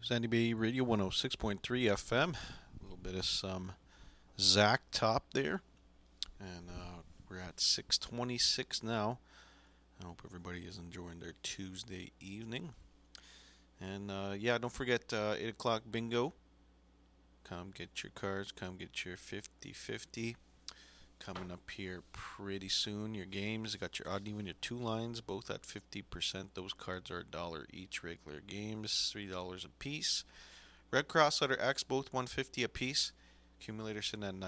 Sandy Bay Radio 106.3 FM. A little bit of some Zach Top there. And we're at 6:26 now. I hope everybody is enjoying their Tuesday evening. And don't forget 8 o'clock bingo. Come get your cards. Come get your 50-50. Coming up here pretty soon. Your games. You got your odd and even, your two lines, both at 50%. Those cards are $1 each. Regular games, $3 a piece. Red Cross letter X, both $1.50 a piece. Accumulator sitting at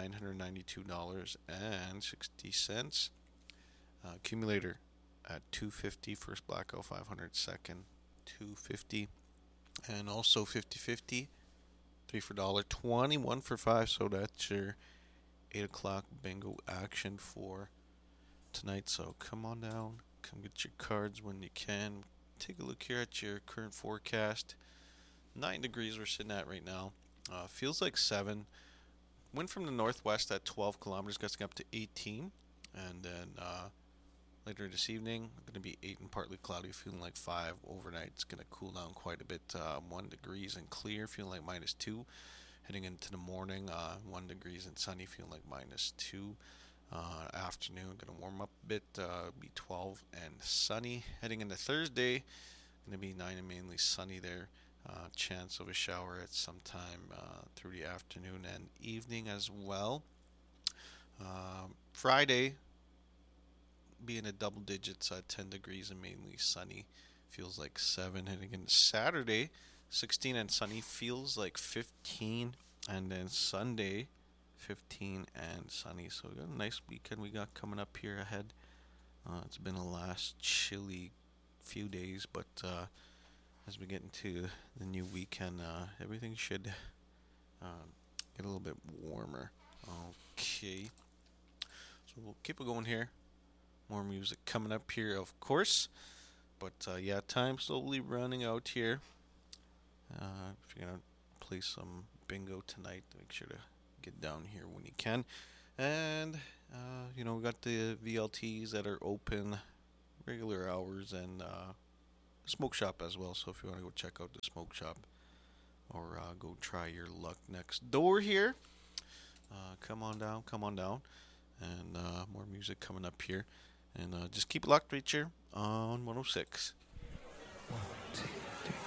$992.60. Accumulator at $2.50. First blackout 500. Second $2.50. And also 50-50. 3 for $1. 21 for 5. So that's your 8 o'clock bingo action for tonight. So come on down. Come get your cards when you can. Take a look here at your current forecast. 9 degrees we're sitting at right now. Feels like 7. Wind from the northwest at 12 kilometers, gusting up to 18. And then later this evening, going to be 8 and partly cloudy, feeling like 5. Overnight, it's going to cool down quite a bit. 1 degrees and clear, feeling like -2. Heading into the morning, 1 degrees and sunny, feeling like -2. Afternoon, going to warm up a bit, be 12 and sunny. Heading into Thursday, going to be 9 and mainly sunny there. Chance of a shower at some time through the afternoon and evening as well. Friday, be in the double digits at 10 degrees and mainly sunny. Feels like 7. Heading into Saturday, 16 and sunny, feels like 15. And then Sunday, 15 and sunny. So we got a nice weekend we got coming up here ahead. It's been a last chilly few days, but as we get into the new weekend, everything should get a little bit warmer. Okay. So we'll keep it going here. More music coming up here, of course. But time slowly running out here. If you're going to play some bingo tonight, make sure to get down here when you can. And, we got the VLTs that are open regular hours and the smoke shop as well. So if you want to go check out the smoke shop or go try your luck next door here, come on down. And more music coming up here. And just keep it locked right here on 106. 1, 2, 3.